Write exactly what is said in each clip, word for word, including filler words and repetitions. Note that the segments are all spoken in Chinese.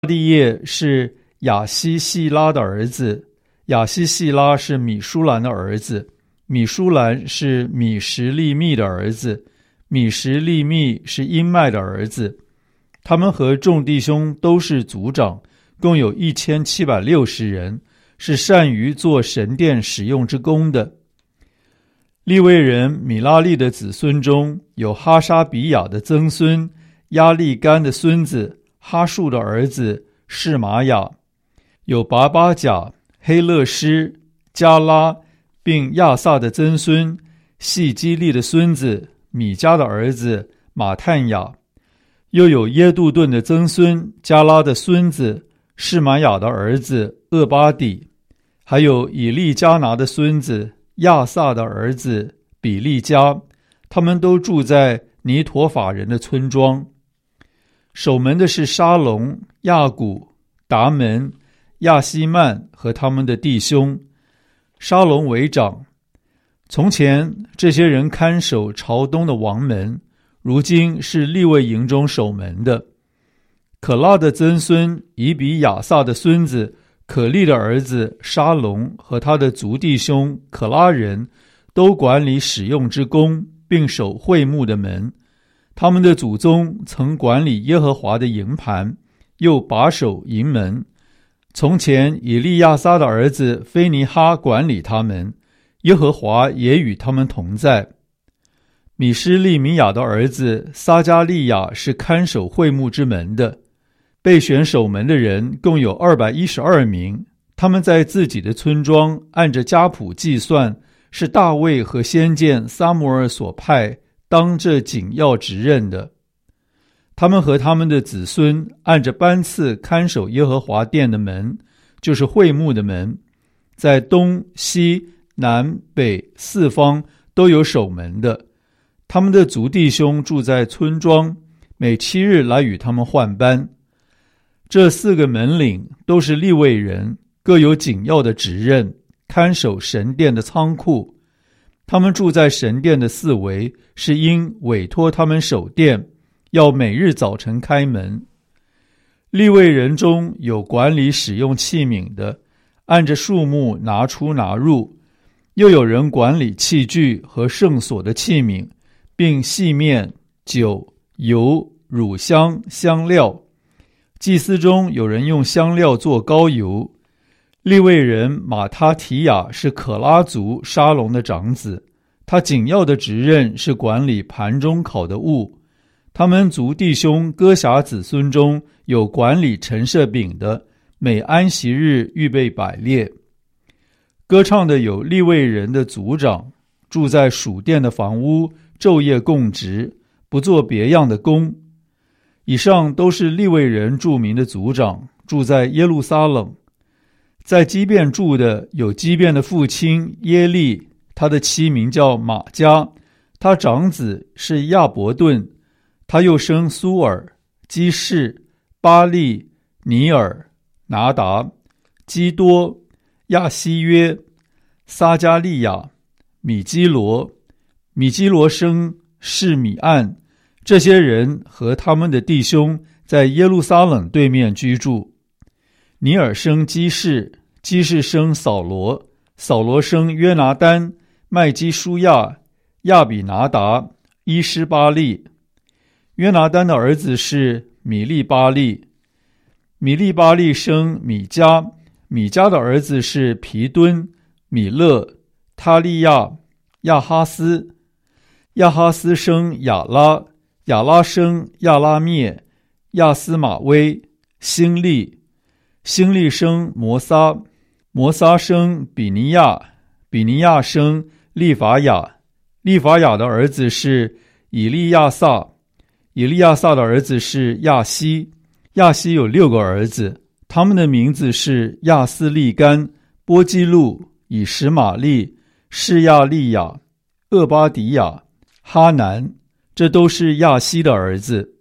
利叶是亚希细拉的儿子，亚希细拉是米舒兰的儿子，米舒兰是米什利密的儿子，米什利密是音麦的儿子。他们和众弟兄都是族长，共有一千七百六十人，是善于做神殿使用之工的。利未人米拉利的子孙中有哈沙比亚的曾孙亚利干的孙子哈树的儿子示玛雅，有拔巴甲、黑勒施、加拉并亚萨的曾孙细基利的孙子米迦的儿子马探雅，又有耶杜顿的曾孙加拉的孙子示玛雅的儿子厄巴底，还有以利加拿的孙子亚萨的儿子比利加，他们都住在尼陀法人的村庄。守门的是沙龙、亚古、达门、亚希曼和他们的弟兄。沙龙为长。从前这些人看守朝东的王门，如今是利未营中守门的。可拉的曾孙以比亚撒的孙子可利的儿子沙龙和他的族弟兄可拉人都管理使用之工，并守会幕的门。他们的祖宗曾管理耶和华的营盘，又把守营门。从前以利亚撒的儿子菲尼哈管理他们，耶和华也与他们同在。米施利米亚的儿子撒加利亚是看守会幕之门的。被选守门的人共有二百一十二名，他们在自己的村庄按着家谱计算，是大卫和先见撒母耳所派当这紧要职任的。他们和他们的子孙按着班次看守耶和华殿的门，就是会幕的门，在东西南北四方都有守门的。他们的族弟兄住在村庄，每七日来与他们换班。这四个门领都是利未人，各有紧要的职任，看守神殿的仓库。他们住在神殿的四围，是因委托他们守殿，要每日早晨开门。利未人中有管理使用器皿的，按着数目拿出拿入，又有人管理器具和圣所的器皿，并细面、酒、油、乳香、香料。祭司中有人用香料做膏油。利未人马他提亚是可拉族沙龙的长子，他紧要的职任是管理盘中烤的物。他们族弟兄哥辖子孙中有管理陈设饼的，每安息日预备百列。歌唱的有利未人的族长，住在属殿的房屋，昼夜供职，不做别样的工。以上都是利未人著名的族长，住在耶路撒冷。在基遍住的有基遍的父亲耶利，他的妻名叫玛加，他长子是亚伯顿，他又生苏尔、基士、巴利、尼尔、拿达、基多、亚西约、撒加利亚、米基罗。米基罗生示米暗。这些人和他们的弟兄在耶路撒冷对面居住。尼尔生基士，基士生扫罗，扫罗生约拿单、麦基舒亚、亚比拿达、伊施巴利。约拿单的儿子是米利巴利，米利巴利生米迦，米迦的儿子是皮敦、米勒、他利亚、亚哈斯。亚哈斯生亚拉，亚拉生亚拉灭、亚斯马威、辛利。辛利生摩撒，摩撒生比尼亚，比尼亚生利法雅。利法雅的儿子是以利亚撒，以利亚撒的儿子是亚西。亚西有六个儿子，他们的名字是亚斯利干、波基路、以实玛利、示亚利亚、厄巴迪亚、哈南，这都是亚西的儿子。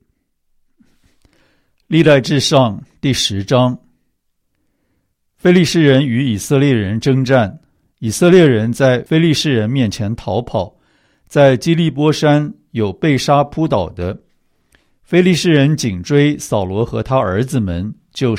历代志上第十章。非利士人与以色列人征战，以色列人在非利士人面前逃跑，在基利波山有被杀扑倒的。非利士人紧追扫罗和他儿子们，